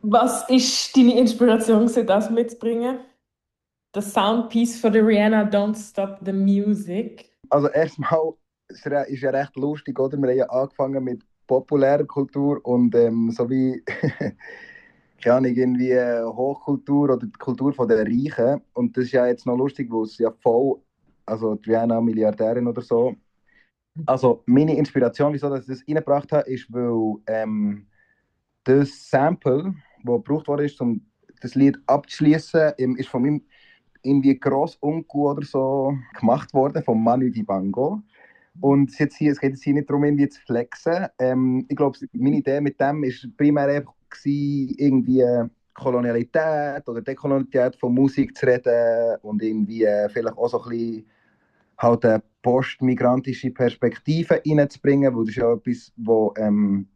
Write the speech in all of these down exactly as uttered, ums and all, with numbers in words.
Was ist deine Inspiration, gewesen, das mitzubringen? Das Soundpiece von der Rihanna, Don't Stop the Music. Also erstmal ist ja ist ja recht lustig, oder? Wir haben ja angefangen mit populärer Kultur und ähm, so wie, keine Ahnung, irgendwie äh, Hochkultur oder die Kultur von der Reichen. Und das ist ja jetzt noch lustig, wo es ja voll, also die Rihanna Milliardärin oder so. Also meine Inspiration, wieso dass ich das reingebracht habe, ist, weil ähm, das Sample, das gebraucht wurde, um das Lied abzuschließen, ist von meinem irgendwie Grossunkel oder so gemacht worden, von Manu Dibango. Und es, jetzt hier, es geht jetzt hier nicht darum, irgendwie zu flexen. Ähm, ich glaube, meine Idee mit dem ist primär einfach gewesen, irgendwie Kolonialität oder Dekolonialität von Musik zu reden und irgendwie äh, vielleicht auch so ein bisschen halt eine postmigrantische Perspektive reinzubringen, weil das ist ja etwas, wo ähm,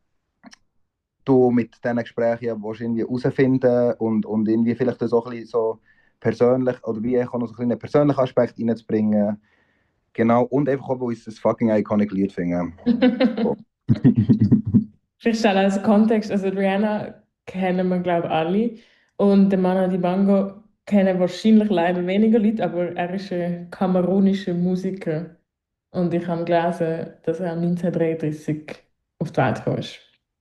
du mit diesen Gesprächen ja willst irgendwie herausfinden und, und irgendwie vielleicht das auch ein bisschen so persönlich oder wie auch noch so ein bisschen einen persönlichen Aspekt reinzubringen. Genau, und einfach auch, weil ich es ein fucking iconic Lied finde. So. Vielleicht schnell als Kontext, also Rihanna kennen wir, glaube ich, alle. Und den Manu Dibango kennen wahrscheinlich leider weniger Leute, aber er ist ein kamerunischer Musiker. Und ich habe gelesen, dass er neunzehnhundertdreiunddreißig auf die Welt gekommen ist.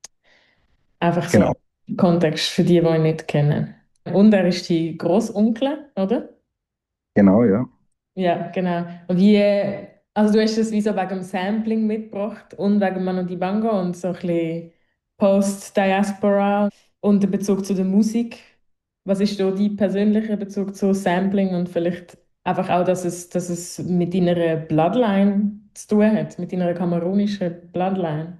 Einfach so Genau, Kontext für die, die ihn nicht kennen. Und er ist die Großonkel, oder? genau, ja. Ja, genau. Und wie, äh, also du hast es wie so wegen dem Sampling mitgebracht und wegen Manu Dibango und so ein bisschen Post-Diaspora und der Bezug zu der Musik. Was ist da dein persönlicher Bezug zu Sampling und vielleicht einfach auch, dass es, dass es mit deiner Bloodline zu tun hat, mit deiner kamerunischen Bloodline?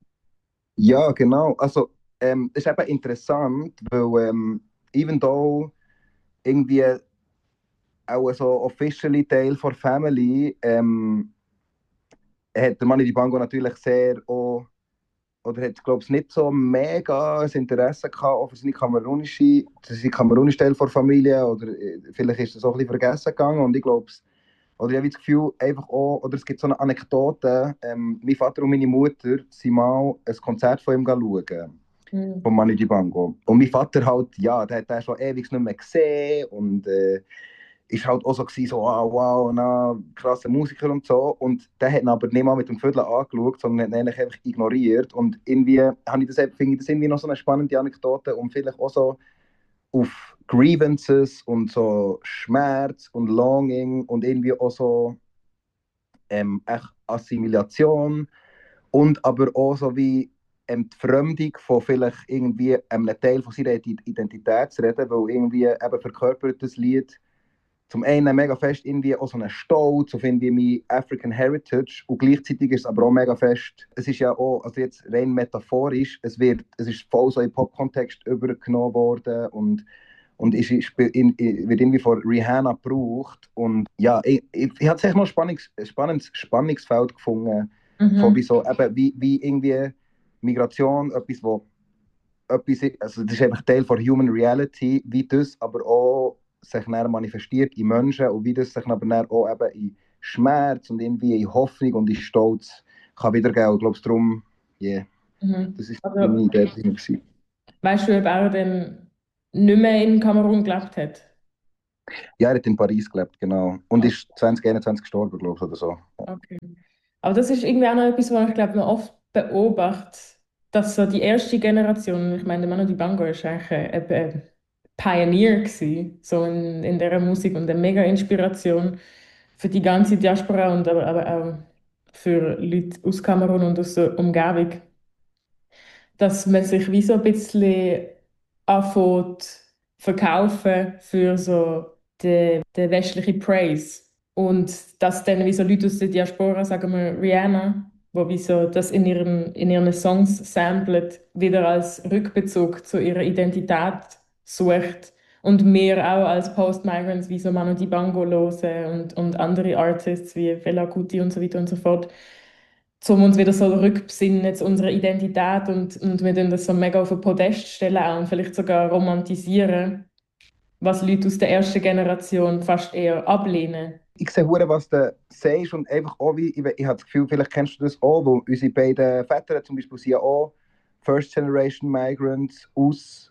Ja, genau. Also, ähm, das ist eben interessant, weil ähm, even though irgendwie auch so officially Teil der Family, ähm, hat der Manni Di Bango natürlich sehr auch, oder hat, glaube ich, nicht so mega ein Interesse gehabt, auch für seine kamerunische, seine kamerunische Teil der Familie, oder äh, vielleicht ist das auch ein bisschen vergessen gegangen und ich glaube, oder ich habe das Gefühl, einfach auch, oder es gibt so eine Anekdote, ähm, mein Vater und meine Mutter sind mal ein Konzert von ihm schauen, Mhm. von Manu Dibango. Und mein Vater halt, ja, der hat den schon ewig nicht mehr gesehen und äh, ist halt auch so gewesen, so, wow, wow, na, krasse Musiker und so. Und der hat ihn aber nicht mal mit dem Viertel angeschaut, sondern hat ihn eigentlich einfach ignoriert. Und irgendwie habe ich das, finde ich das irgendwie noch so eine spannende Anekdote und vielleicht auch so auf Grievances und so Schmerz und Longing und irgendwie auch so ähm, echt Assimilation und aber auch so wie Entfremdung von vielleicht irgendwie einem Teil von seiner Identität zu reden, weil irgendwie eben verkörpert das Lied zum einen mega fest irgendwie auch so einen Stolz auf irgendwie mein African Heritage und gleichzeitig ist es aber auch mega fest, es ist ja auch, also jetzt rein metaphorisch, es wird, es ist voll so im Pop-Kontext übergenommen worden und und ist, ist, in, in, wird irgendwie von Rihanna gebraucht und ja, ich, ich, ich habe echt mal ein spannendes, spannendes Spannungsfeld gefunden, von Mhm. wieso eben, wie, wie irgendwie Migration, etwas, wo etwas, also das ist einfach Teil von Human Reality, wie das aber auch sich dann manifestiert in Menschen und wie das sich aber dann auch eben in Schmerz und irgendwie in Hoffnung und in Stolz kann wiedergeben. Ich glaube, darum, yeah, Mhm. das ist meine Also, Idee gewesen. weißt du, ob er dann nicht mehr in Kamerun gelebt hat? Ja, er hat in Paris gelebt, genau. Und ist zwanzig einundzwanzig gestorben, glaube ich, oder so. Ja. Okay. Aber das ist irgendwie auch noch etwas, was ich glaube, man oft beobachtet, dass so die erste Generation, ich meine, der Manu Dibango ist eigentlich ein, ein ein Pioneer gewesen, so in, in dieser Musik und eine mega Inspiration für die ganze Diaspora und aber, aber auch für Leute aus Kamerun und aus der Umgebung, dass man sich wie so ein bisschen anfängt verkaufen für so den, den westlichen Praise. Und dass dann wie so Leute aus der Diaspora, sagen wir Rihanna, wo wie so das in ihren, in ihren Songs samplet, wieder als Rückbezug zu ihrer Identität sucht. Und wir auch als Post-Migrants wie so Manu Dibango hören und, und andere Artists wie Fela Kuti und so weiter und so fort, um uns wieder so rückbesinnen zu unserer Identität und, und wir dann das so mega auf ein Podest stellen auch und vielleicht sogar romantisieren, was Leute aus der ersten Generation fast eher ablehnen. Ich sehe, hure, was du sagst und einfach auch, wie, ich, ich habe das Gefühl, vielleicht kennst du das auch, weil unsere beiden Väter zum Beispiel sind ja auch First Generation Migrants aus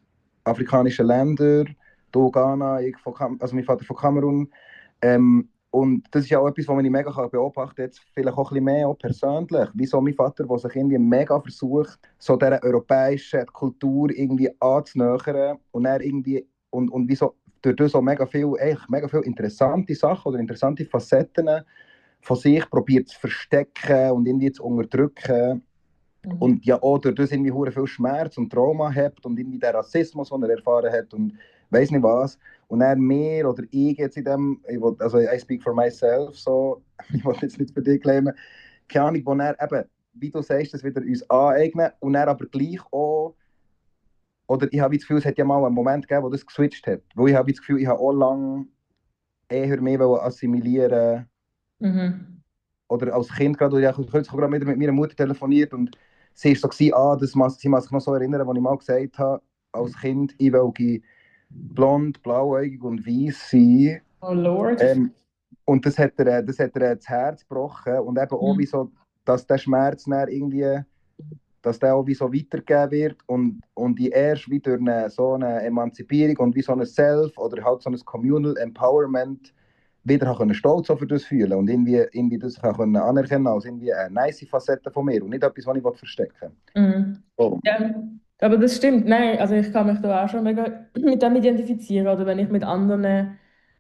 afrikanischen Ländern, du Ghana, ich von Kam also mein Vater von Kamerun. Ähm, und das ist ja auch etwas, was ich mega kann beobachten kann, jetzt vielleicht auch ein bisschen mehr auch persönlich, wie so mein Vater, der sich irgendwie mega versucht, so dieser europäischen Kultur irgendwie anzunähern und er irgendwie, und, und wie so durch das so mega viel, echt mega viel interessante Sachen oder interessante Facetten von sich probiert zu verstecken und irgendwie zu unterdrücken Mhm. und ja auch durch das irgendwie hure viel Schmerz und Trauma hat und irgendwie der Rassismus, den er erfahren hat und weiß nicht was. Und er mehr oder ich jetzt in dem, ich will, also I speak for myself, so, ich will jetzt nicht für dich claimen, keine Ahnung, wo er eben, wie du sagst, das wieder uns aneignen und er aber gleich auch, oder ich habe das Gefühl, es hat ja mal einen Moment gegeben, wo das geswitcht hat, wo ich habe das Gefühl, ich habe auch lange eher mehr assimilieren Mhm. oder als Kind gerade, ich habe kürzlich gerade mit meiner Mutter telefoniert und sie war so, gewesen, ah, das muss, sie muss sich noch so erinnern, als ich mal gesagt habe, als Kind, ich will blond, blauäugig und weiß sein. Oh Lord. Ähm, und das hat, ihr, das hat ihr das Herz gebrochen und eben auch Mhm. wie so, dass der Schmerz dann irgendwie, dass der auch wie so weitergegeben wird und, und die erst wie durch eine, so eine Emanzipierung und wie so eine Self oder halt so ein Communal Empowerment wieder können stolz auf das fühlen und irgendwie, irgendwie das können anerkennen als irgendwie eine nice Facette von mir und nicht etwas, was ich verstecken Mhm. will. Oh. Ja, aber das stimmt. Nein, also ich kann mich da auch schon mega mit dem identifizieren. Oder wenn ich mit anderen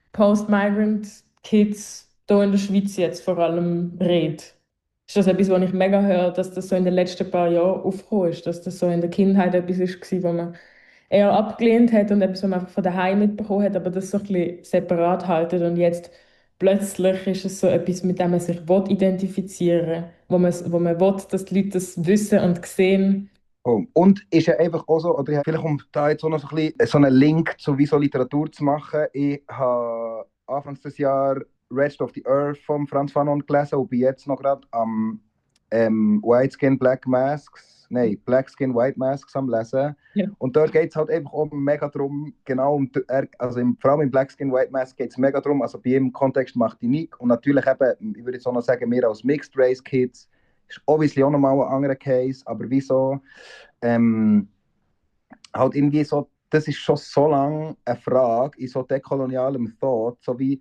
Post-Migrant-Kids hier in der Schweiz jetzt vor allem rede, ist das etwas, was ich mega höre, dass das so in den letzten paar Jahren aufgekommen ist. Dass das so in der Kindheit etwas ist, was man eher abgelehnt hat und etwas, was man einfach von daheim mitbekommen hat, aber das so ein bisschen separat halten. Und jetzt plötzlich ist es so etwas, mit dem man sich will identifizieren will, wo man, wo man will, dass die Leute das wissen und sehen. Oh. Und ist ja einfach auch so, oder ich, vielleicht um da jetzt auch noch so, ein bisschen, so einen Link zu wie so Literatur zu machen, ich habe Anfangs des Jahres Rest of the Earth von Franz Fanon gelesen und bin jetzt noch gerade am ähm, White Skin Black Masks, nein, Black Skin White Masks am Lesen. Ja. Und dort geht es halt einfach auch mega darum, genau, um, die- er- also im, vor allem im Black Skin White Mask geht es mega darum, also bei ihm im Kontext macht die Nick und natürlich eben, ich würde jetzt auch noch sagen, wir als Mixed Race Kids, ist obviously auch nochmal ein anderer Case, aber wieso ähm, halt irgendwie so, das ist schon so lange eine Frage in so dekolonialem Thought, so wie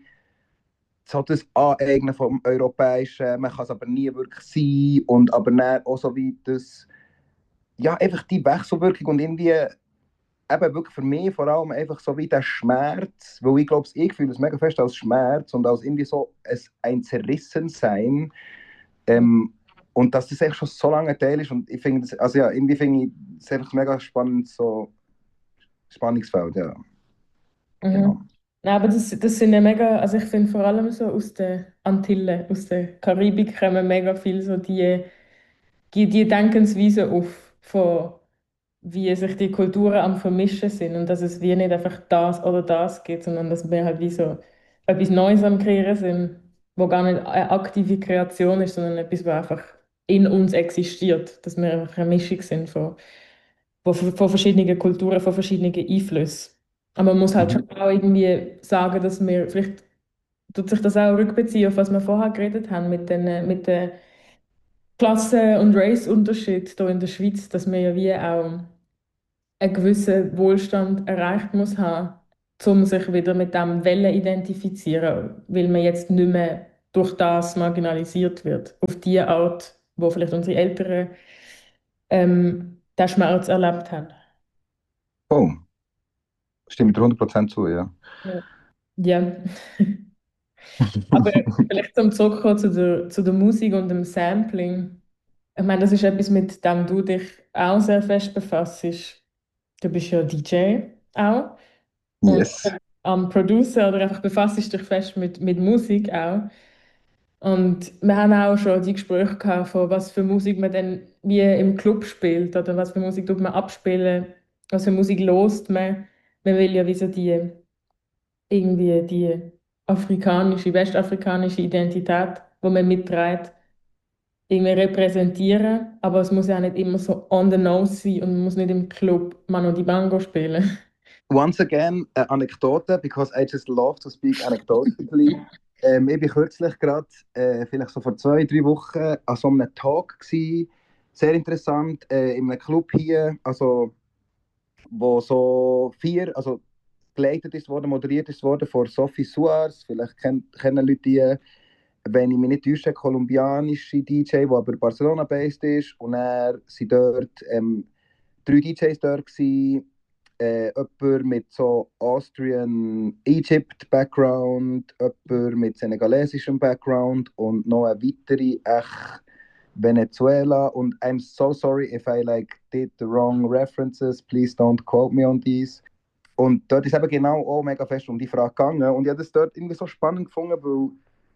so das Aneignen vom Europäischen, man kann es aber nie wirklich sein und aber dann auch so wie das, ja, einfach die Wechselwirkung und irgendwie eben wirklich für mich vor allem einfach so wie der Schmerz, weil ich glaube, ich fühle es mega fest als Schmerz und als irgendwie so ein, ein Zerrissensein, ähm, und dass das echt schon so lange ein Teil ist und ich finde das, also ja, irgendwie finde ich es einfach mega spannend, so Spannungsfeld, ja, genau. Mhm. Nein, aber das, das sind ja mega, also ich finde vor allem so aus den Antillen, aus der Karibik kommen mega viel so die, die, die Denkensweise auf, von wie sich die Kulturen am Vermischen sind und dass es wie nicht einfach das oder das gibt, sondern dass wir halt wie so etwas Neues am Kreieren sind, wo gar nicht eine aktive Kreation ist, sondern etwas, was einfach in uns existiert, dass wir einfach eine Mischung sind von, von, von verschiedenen Kulturen, von verschiedenen Einflüssen. Aber man muss halt Mhm. schon auch irgendwie sagen, dass wir, vielleicht tut sich das auch rückbeziehen auf was wir vorher geredet haben, mit den, mit den Klassen- und Race-Unterschied hier in der Schweiz, dass wir ja wie auch einen gewissen Wohlstand erreicht muss haben, um sich wieder mit dem Wellen identifizieren, weil man jetzt nicht mehr durch das marginalisiert wird, auf die Art, wo vielleicht unsere Eltern ähm, den Schmerz erlebt haben. Oh, stimme ich dir hundert Prozent zu, ja. Ja. Ja. Aber vielleicht zum Zurückkommen zu der, zu der Musik und dem Sampling. Ich meine, das ist etwas, mit dem du dich auch sehr fest befasst. Du bist ja D J auch und Yes. am Producer oder einfach befasst dich fest mit, mit Musik auch. Und wir haben auch schon die Gespräche gehabt, von was für Musik man dann wie im Club spielt oder was für Musik tut man abspielen, was für Musik lost man. Man will ja wie so die, irgendwie die afrikanische, westafrikanische Identität, die man mitträgt, irgendwie repräsentieren. Aber es muss ja auch nicht immer so on the nose sein und man muss nicht im Club Mano Dibango spielen. Once again, eine Anekdote, because I just love to speak anecdotally. Ähm, ich war kürzlich gerade, äh, vielleicht so vor zwei, drei Wochen, an so einem Talk gewesen. Sehr interessant, äh, in einem Club hier, also wo so vier, also geleitet ist worden, moderiert ist worden von Sophie Suarez. Vielleicht kennen, kennen Leute die, wenn ich mich nicht täusche, kolumbianische D J, die aber Barcelona-based ist. Und er sind dort ähm, drei D Js dort gewesen, äh, jemand mit so Austrian Egypt Background, jemand mit senegalesischem Background und noch eine weitere, echt Venezuela. Und I'm so sorry if I like did the wrong references, please don't quote me on these. Und dort ist eben genau auch mega fest um die Frage gegangen. Und ich habe das dort irgendwie so spannend gefunden, weil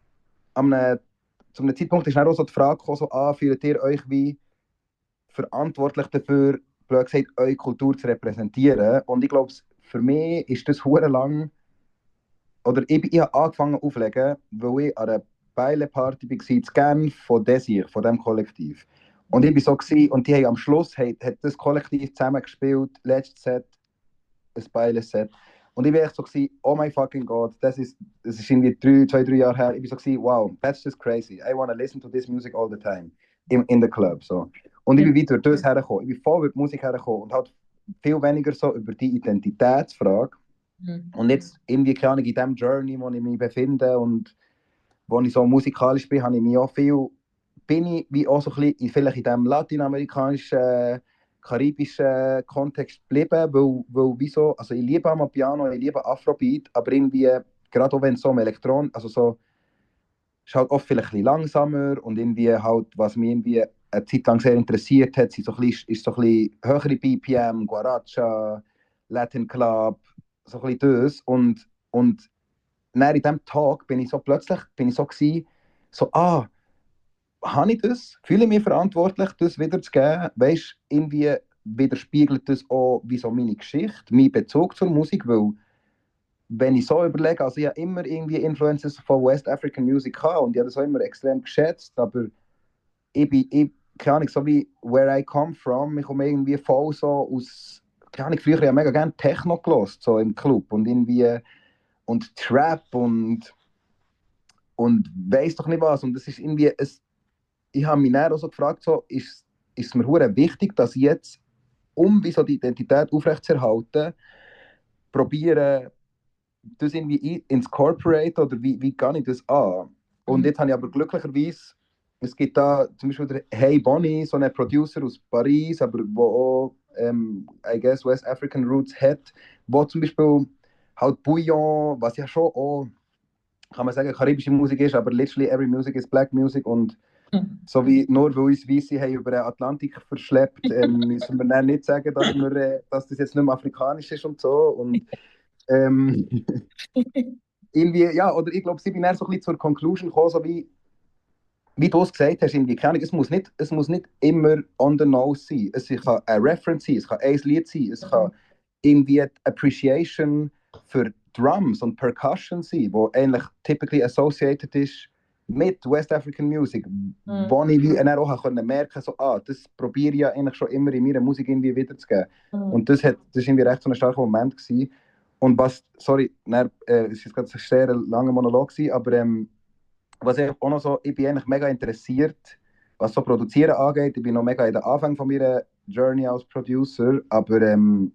am einem, zu einem Zeitpunkt ist dann auch so die Frage gekommen, so, ah, fühlt ihr euch wie verantwortlich dafür, blöd gesagt, eure Kultur zu repräsentieren? Und ich glaube, für mich ist das hure lang, oder ich, ich habe angefangen aufzulegen, weil ich an einer Beile-Party war in Genf von Desir, von diesem Kollektiv. Und ich war so, gewesen, und die haben am Schluss hat, hat das Kollektiv zusammen gespielt, letztes Set, ein Beile-Set. Und ich war echt so, gewesen, oh my fucking God, das ist, das ist irgendwie drei, zwei, drei Jahre her. Ich war so, gewesen, wow, that's just crazy. I want to listen to this music all the time. In, in the club. So. Und ich Ja. bin wieder durch das hergekommen. Ich bin voll über die Musik hergekommen und halt viel weniger so über die Identitätsfrage. Mhm. Und jetzt irgendwie, keine Ahnung, in dem Journey, wo ich mich befinde und wo ich so musikalisch bin, habe ich mich auch viel, bin ich wie auch so ein bisschen vielleicht in diesem lateinamerikanischen, äh, karibischen Kontext geblieben, weil, weil wieso, also ich liebe Amapiano, ich liebe Afrobeat, aber irgendwie, gerade auch wenn es so um Elektron, also so, ist halt oft vielleicht ein bisschen langsamer und irgendwie halt, was mich irgendwie eine Zeit lang sehr interessiert hat, sind so ein bisschen, ist so ein bisschen höhere B P M, Guaracha, Latin Club, so ein bisschen das und, und dann in diesem Tag bin ich so plötzlich, bin ich so gewesen, so, ah, habe ich das? Fühle ich mich verantwortlich, das wiederzugeben? Weißt du, irgendwie widerspiegelt das auch wie so meine Geschichte, mein Bezug zur Musik, weil wenn ich so überlege, also ich habe immer irgendwie Influences von West African Music gehabt und ich habe das auch immer extrem geschätzt, aber ich bin, ich, keine Ahnung, so wie Where I Come From, ich komme irgendwie voll so aus, keine Ahnung, früher habe ich mega gerne Techno gelost, so im Club und irgendwie, und Trap und und weiß doch nicht was. Und das ist irgendwie, es, ich habe mich dann auch so gefragt, so, ist, ist es mir hure wichtig, dass ich jetzt, um wie so die Identität aufrechtzuerhalten, probiere, das irgendwie ins Corporate oder wie, wie kann ich das an? Und Mhm. jetzt habe ich aber glücklicherweise, es gibt da zum Beispiel der Hey Bonnie, so einen Producer aus Paris, aber wo auch, ähm, I guess, West African Roots hat, wo zum Beispiel halt Bouillon, was ja schon auch, kann man sagen, karibische Musik ist, aber literally every music is black music und Mhm. so wie nur weil uns Weisse haben über den Atlantik verschleppt, ähm, müssen wir dann nicht sagen, dass, wir, äh, dass das jetzt nicht mehr afrikanisch ist und so. Und ähm, irgendwie, ja, oder ich glaube, sie bin dann so ein bisschen zur Conclusion gekommen, so wie, wie du es gesagt hast, irgendwie, keine Ahnung, es muss nicht, es muss nicht immer on the nose sein. Es kann eine Reference sein, es kann ein Lied sein, es kann irgendwie die Appreciation für Drums und Percussion sein, wo eigentlich typically associated ist mit West African Music, Mhm. wo ich wie dann auch können merken so, ah, das probiere ich ja eigentlich schon immer in meiner Musik irgendwie wiederzugeben. Mhm. Und das hat, das ist irgendwie recht so ein starker Moment gewesen. Und was, sorry, dann, äh, es ist jetzt gerade ein sehr langer Monolog gewesen, aber ähm, was ich auch noch so, ich bin eigentlich mega interessiert, was so Produzieren angeht. Ich bin noch mega in den Anfang von meiner Journey als Producer, aber ähm,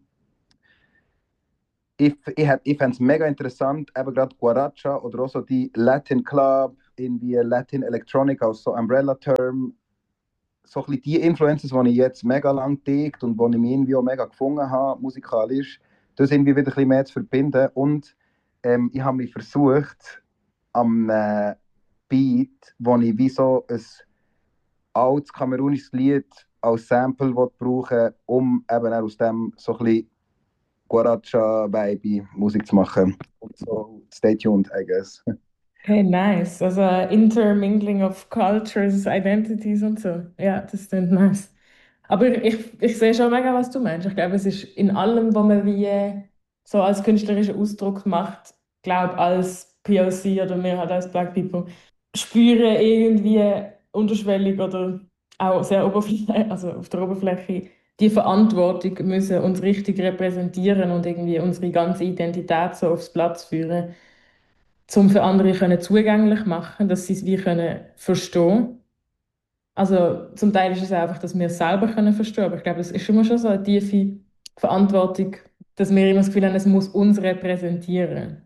ich, ich, ich fände es mega interessant, eben gerade Guaracha oder auch so die Latin Club, irgendwie Latin Electronic als so Umbrella-Term, so ein bisschen die Influences, die ich jetzt mega lang diegt und wo ich mich irgendwie auch mega gefunden habe, musikalisch, das irgendwie wieder ein bisschen mehr zu verbinden. Und ähm, ich habe mich versucht, am äh, Beat, wo ich wie so ein altes kamerunisches Lied als Sample brauchen will, um eben auch aus dem so ein bisschen Guaracha-Vibe Musik zu machen. Und so, stay tuned, I guess. Okay, nice. Also Intermingling of Cultures, Identities und so. Ja, das klingt nice. Aber ich, ich sehe schon mega, was du meinst. Ich glaube, es ist in allem, was man wie so als künstlerischen Ausdruck macht, glaube als P O C oder wir halt als Black People, spüren irgendwie unterschwellig oder auch sehr oberflächlich, also auf der Oberfläche, die Verantwortung müssen uns richtig repräsentieren und irgendwie unsere ganze Identität so aufs Platz führen, zum für andere können zugänglich machen, dass sie es wie können verstehen. Also zum Teil ist es einfach, dass wir es selber können verstehen, aber ich glaube, es ist immer schon so eine tiefe Verantwortung, dass wir immer das Gefühl haben, es muss uns repräsentieren.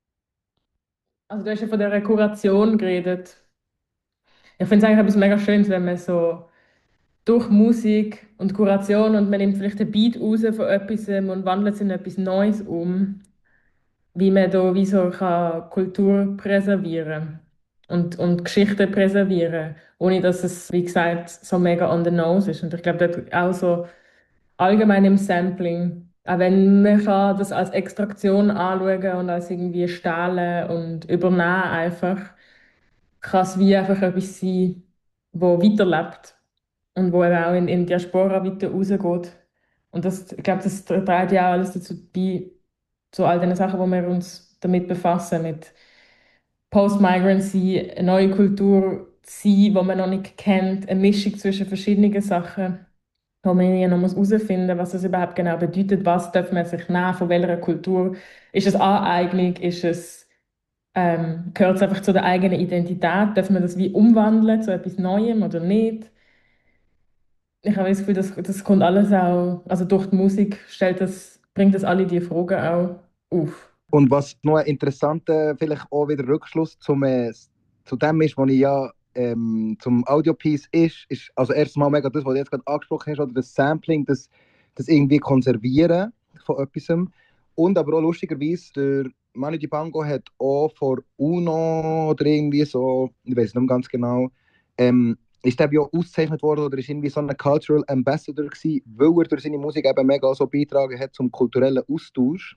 Also du hast ja von der Kuration geredet. Ich finde es eigentlich etwas mega Schönes, wenn man so durch Musik und Kuration und man nimmt vielleicht einen Beat raus von etwas und wandelt es in etwas Neues um, wie man da wie so kann Kultur präservieren und, und Geschichte präservieren, ohne dass es, wie gesagt, so mega on the nose ist. Und ich glaube, dort auch so allgemein im Sampling, auch wenn man kann das als Extraktion anschauen und als irgendwie stehlen und übernehmen einfach, kann es wie einfach etwas sein, wo weiterlebt und wo eben auch in, in Diaspora weiter rausgeht. Und das, ich glaube, das trägt ja auch alles dazu bei, zu all den Sachen, wo wir uns damit befassen, mit Post-Migrancy, eine neue Kultur zu sein, die man noch nicht kennt, eine Mischung zwischen verschiedenen Sachen, wo man ja noch muss herausfinden muss, was das überhaupt genau bedeutet, was darf man sich nehmen, von welcher Kultur. Ist es Aneignung, ist es, ähm, gehört es einfach zu der eigenen Identität, darf man das wie umwandeln zu etwas Neuem oder nicht? Ich habe das Gefühl, das, das kommt alles auch, also durch die Musik stellt das, bringt das alle die Fragen auch auf. Und was noch ein interessanter, vielleicht auch wieder Rückschluss zum, äh, zu dem ist, was ich ja ähm, zum Audiopiece ist, ist also erstens mal mega das, was du jetzt gerade angesprochen hast, oder das Sampling, das, das irgendwie Konservieren von etwas. Und aber auch lustigerweise, der Manu Dibango hat auch vor UNO oder irgendwie so, ich weiß nicht mehr ganz genau, ähm, ist der ja ausgezeichnet worden oder ist irgendwie so ein Cultural Ambassador gewesen, weil er durch seine Musik eben mega so beitragen hat zum kulturellen Austausch.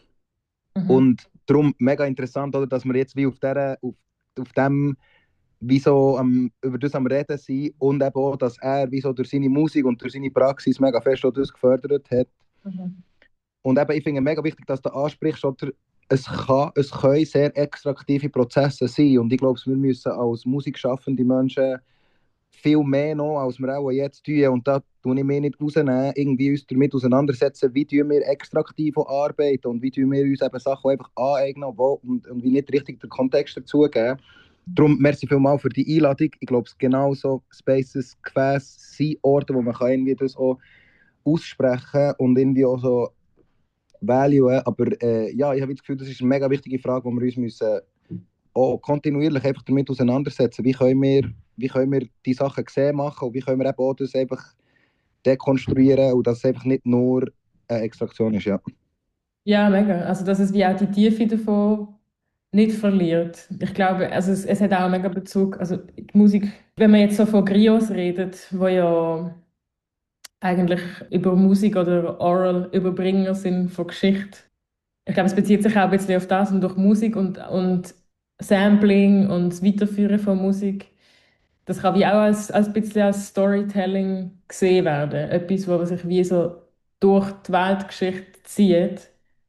Mhm. Und darum mega interessant, oder, dass wir jetzt wie auf, der, auf, auf dem wie so am, über das am Reden sind und eben auch, dass er wie so durch seine Musik und durch seine Praxis mega fest auch das gefördert hat. Mhm. Und eben, ich finde mega wichtig, dass du ansprichst, oder, es, kann, es können sehr extraktive Prozesse sein. Und ich glaube, wir müssen als musikschaffende Menschen viel mehr noch, als wir auch jetzt tun. Und da tue ich mich nicht rausnehmen, irgendwie uns damit auseinandersetzen, wie tun wir extraktiv arbeiten und wie tun wir uns eben Sachen einfach aneignen wo, und, und wie nicht richtig den Kontext dazugeben. Darum, merci vielmals für die Einladung. Ich glaube, es genau so Spaces, Gefäße sind Orte, wo man kann irgendwie das auch aussprechen und irgendwie auch so valuen. Aber äh, ja, ich habe das Gefühl, das ist eine mega wichtige Frage, die wir uns müssen auch kontinuierlich einfach damit auseinandersetzen. Wie können wir, wie können wir die Sachen sehen machen und wie können wir eben auch das einfach dekonstruieren und dass es einfach nicht nur eine Extraktion ist, ja. Ja, mega. Also, dass es wie auch die Tiefe davon nicht verliert. Ich glaube, also es, es hat auch einen mega Bezug, also die Musik, wenn man jetzt so von Griots redet, wo ja eigentlich über Musik oder Oral Überbringer sind von Geschichte. Ich glaube, es bezieht sich auch ein bisschen auf das und durch Musik und, und Sampling und das Weiterführen von Musik. Das kann wie auch als, als ein bisschen als Storytelling gesehen werden. Etwas, was sich wie so durch die Weltgeschichte zieht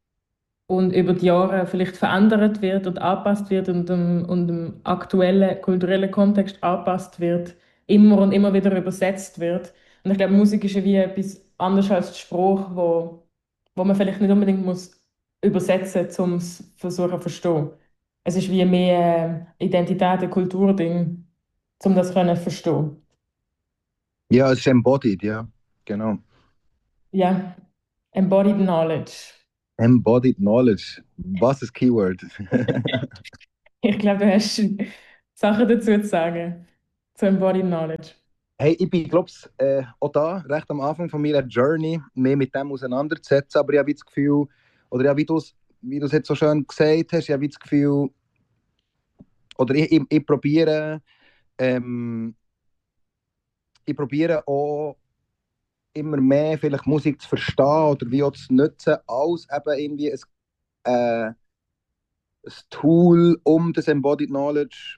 und über die Jahre vielleicht verändert wird und angepasst wird und dem, und dem aktuellen kulturellen Kontext angepasst wird, immer und immer wieder übersetzt wird. Und ich glaube, Musik ist ja wie etwas anderes als Spruch, wo, wo man vielleicht nicht unbedingt muss übersetzen muss, um es versuchen zu verstehen. Es ist wie mehr äh, Identität, ein Kulturding, um das können verstehen. Ja, es ist embodied, ja, genau. Ja, embodied knowledge. Embodied Knowledge, was ist Keyword? Ich glaube, du hast Sachen dazu zu sagen, zu embodied knowledge. Hey, ich bin, glaube ich, äh, auch da recht am Anfang von meiner Journey, mehr mit dem auseinanderzusetzen, aber ich habe das Gefühl, oder ja, wie du es wie du es jetzt so schön gesagt hast, ich habe das Gefühl, oder ich, ich, ich probiere, ähm, ich probiere auch immer mehr vielleicht Musik zu verstehen oder wie auch zu nutzen, als eben irgendwie ein, äh, ein Tool, um das Embodied Knowledge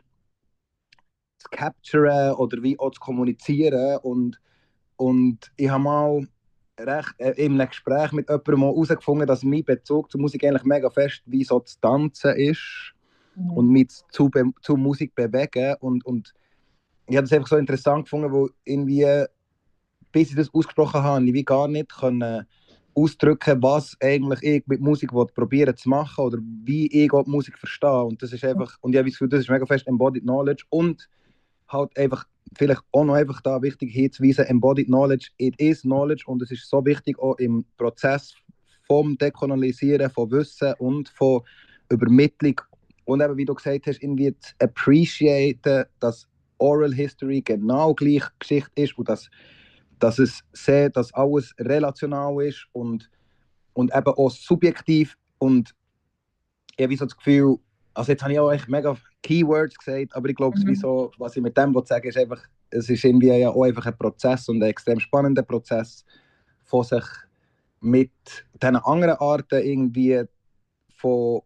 zu capturen oder wie auch zu kommunizieren. Und, und ich habe mal recht, äh, in einem Gespräch mit jemandem mal herausgefunden, dass mein Bezug zur Musik eigentlich mega fest wie so zu tanzen ist und Mhm. mich zu, be zu Musik bewegen. Und, und ich habe das einfach so interessant gefunden, wo irgendwie bis ich das ausgesprochen habe, ich wie gar nicht können ausdrücken, was eigentlich ich mit Musik probieren zu machen oder wie ich auch die Musik verstehe. Und das ist einfach, und ich habe das Gefühl, das ist mega fest Embodied Knowledge und halt einfach vielleicht auch noch einfach da wichtig hinzuweisen, Embodied Knowledge, it is Knowledge und es ist so wichtig auch im Prozess vom Dekolonialisieren, von Wissen und von Übermittlung und eben, wie du gesagt hast, irgendwie zu appreciaten, dass Oral History genau gleich Geschichte ist und dass, dass es sehr, dass alles relational ist und, und eben auch subjektiv und ich habe so das Gefühl, also jetzt habe ich auch echt mega Keywords gesagt, aber ich glaube, Mhm. so, was ich mit dem sagen ist einfach, es ist irgendwie ja auch einfach ein Prozess und ein extrem spannender Prozess, von sich mit diesen anderen Arten irgendwie von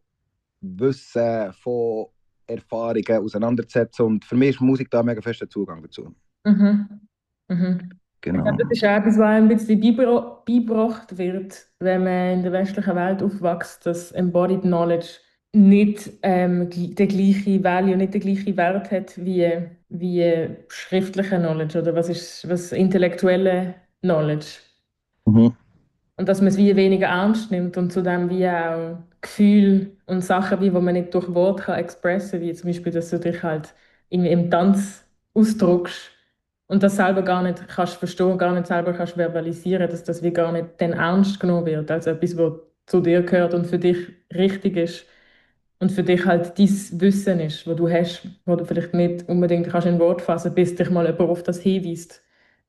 Wissen, von Erfahrungen auseinanderzusetzen. Und für mich ist Musik da ein mega fester Zugang dazu. Mhm. Mhm. Ich glaube, Genau. das ist auch etwas, was ein bisschen beibro- beigebracht wird, wenn man in der westlichen Welt aufwächst, dass Embodied Knowledge nicht ähm, gl- den gleichen Value, nicht den gleichen Wert hat wie, wie schriftliche Knowledge oder was ist was intellektuelle Knowledge. Mhm. Und dass man es wie weniger ernst nimmt und zudem wie auch Gefühle und Sachen, wie, wo man nicht durch Worte kann expressen, wie zum Beispiel, dass du dich halt irgendwie im Tanz ausdrückst und das selber gar nicht kannst verstehen, gar nicht selber kannst verbalisieren, dass das wie gar nicht dann ernst genommen wird, als etwas, was zu dir gehört und für dich richtig ist und für dich halt dein Wissen ist, wo du hast, wo du vielleicht nicht unbedingt kannst in Wort fassen, bis dich mal jemand auf das hinweist.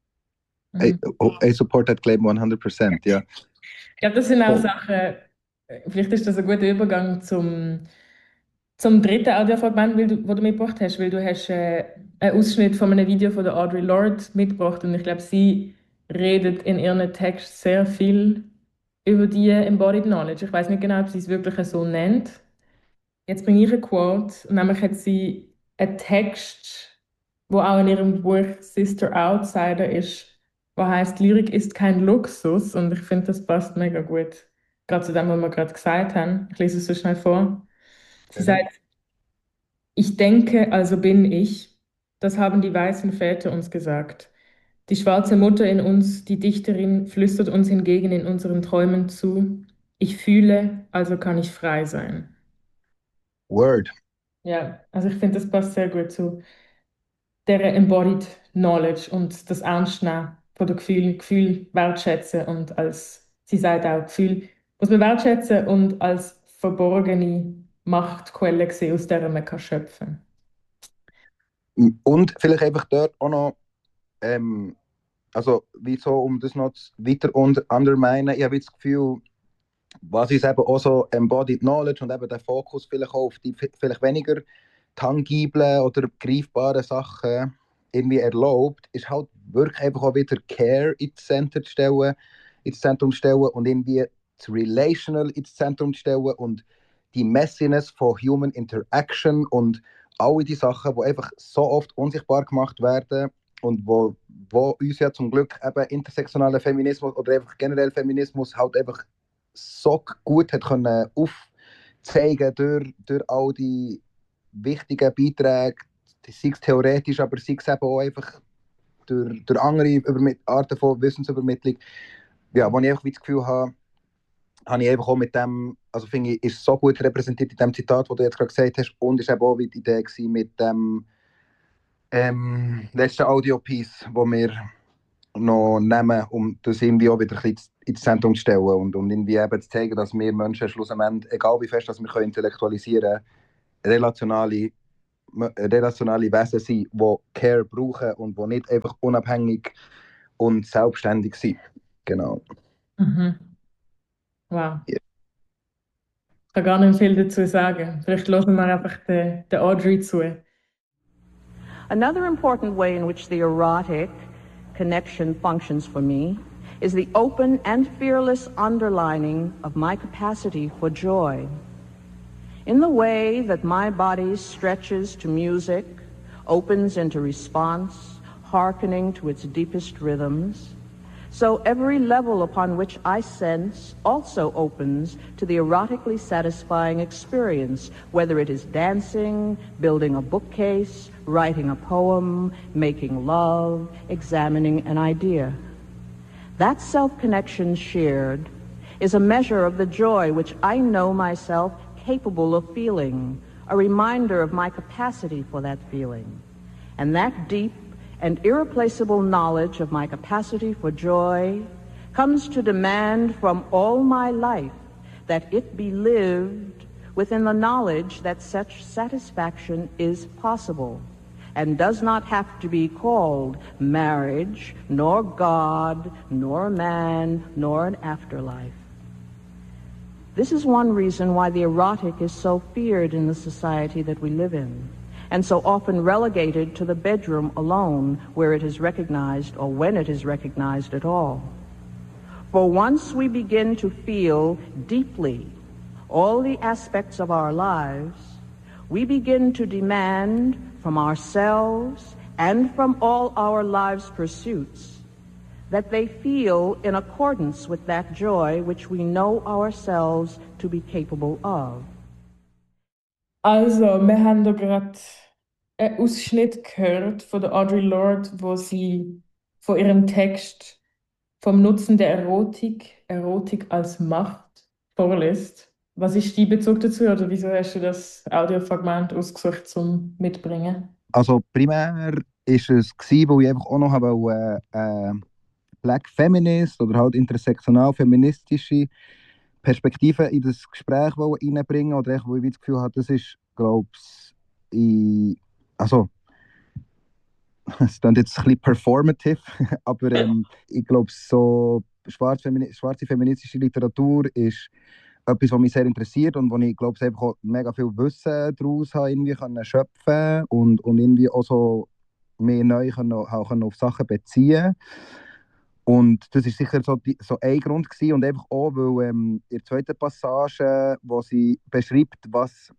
I, Mhm. oh, I support that claim hundert Prozent, ja. Ich glaube, das sind auch Voll. Sachen, äh, vielleicht ist das ein guter Übergang zum, zum dritten Audiofragment, weil du, wo du mitgebracht hast, weil du hast äh, einen Ausschnitt von einem Video von der Audre Lorde mitgebracht und ich glaube, sie redet in ihrem Text sehr viel über die Embodied Knowledge. Ich weiß nicht genau, ob sie es wirklich so nennt. Jetzt bringe ich eine Quote, und nämlich hat sie einen Text, wo auch in ihrem Buch Sister Outsider ist, wo heißt, Lyrik ist kein Luxus und ich finde, das passt mega gut. Gerade zu dem, was wir gerade gesagt haben. Ich lese es so schnell vor. Sie Mhm. sagt, ich denke, also bin ich. Das haben die weißen Väter uns gesagt. Die schwarze Mutter in uns, die Dichterin, flüstert uns hingegen in unseren Träumen zu. Ich fühle, also kann ich frei sein. Word. Ja, also ich finde, das passt sehr gut zu der Embodied Knowledge und das Ernstnehmen von der Gefühl, Gefühl wertschätzen und als, sie sagt auch, Gefühl muss man wertschätzen und als verborgene Machtquelle sehen, aus der man kann schöpfen. Und vielleicht einfach dort auch noch, ähm, also wieso, um das noch zu- weiter und underminen, ich habe jetzt das Gefühl, was uns eben auch so Embodied Knowledge und eben der Fokus vielleicht auch auf die vi- vielleicht weniger tangiblen oder greifbaren Sachen irgendwie erlaubt, ist halt wirklich einfach auch wieder Care ins Zentrum zu stellen, ins Zentrum zu stellen und irgendwie das Relational ins Zentrum zu stellen und die Messiness von Human Interaction und alle die Sachen, die einfach so oft unsichtbar gemacht werden und wo, wo uns ja zum Glück eben intersektionaler Feminismus oder einfach generell Feminismus halt einfach so gut hat können aufzeigen durch, durch all die wichtigen Beiträge, sei es theoretisch, aber sei es eben auch einfach durch, durch andere Übermi- Arten von Wissensübermittlung. Ja, wo ich einfach wie das Gefühl habe, habe ich einfach auch mit dem, also finde ich, ist so gut repräsentiert in dem Zitat, das du jetzt gerade gesagt hast, und ist eben auch wie die Idee gewesen mit dem ähm, letzten Audio-Piece, wo wir noch nehmen, um das irgendwie auch wieder ein bisschen ins Zentrum zu stellen und, und irgendwie eben zu zeigen, dass wir Menschen schlussendlich, egal wie fest dass wir können intellektualisieren können, relationale, relationale Wesen sind, die Care brauchen und die nicht einfach unabhängig und selbstständig sind. Genau. Mhm. Wow. Ja. Ich kann gar nicht viel dazu sagen. Vielleicht hören wir einfach der, der Audrey zu. Another important way in which the erotic connection functions for me is the open and fearless underlining of my capacity for joy. In the way that my body stretches to music, opens into response, hearkening to its deepest rhythms, so every level upon which I sense also opens to the erotically satisfying experience, whether it is dancing, building a bookcase, writing a poem, making love, examining an idea. That self-connection shared is a measure of the joy which I know myself capable of feeling, a reminder of my capacity for that feeling. And that deep and irreplaceable knowledge of my capacity for joy comes to demand from all my life that it be lived within the knowledge that such satisfaction is possible and does not have to be called marriage, nor God, nor man, nor an afterlife. This is one reason why the erotic is so feared in the society that we live in, and so often relegated to the bedroom alone, where it is recognized, or when it is recognized at all. For once we begin to feel deeply all the aspects of our lives, we begin to demand from ourselves and from all our lives' pursuits that they feel in accordance with that joy which we know ourselves to be capable of. Also, wir haben da gerade einen Ausschnitt gehört von der Audre Lorde, wo sie von ihrem Text vom Nutzen der Erotik, Erotik als Macht vorliest. Was ist dein Bezug dazu oder wieso hast du das Audiofragment ausgesucht zum Mitbringen? Also primär ist es gsi, wo ich einfach auch noch habe, äh, Black Feminist oder halt intersektional-feministische Perspektiven in das Gespräch reinbringen oder echt, wo ich das Gefühl habe, das ist, glaube ich, also es klingt jetzt ein bisschen performative, aber ähm, ich glaube, so schwarz -femini schwarze feministische Literatur ist etwas, was mich sehr interessiert und wo ich glaube, ich einfach auch mega viel Wissen daraus habe, irgendwie können schöpfen und, und irgendwie auch so mehr neu können, auch können auf Sachen beziehen. Und das ist sicher so, die, so ein Grund gewesen. Und einfach auch, weil ähm, in der zweiten Passage, wo sie beschreibt, was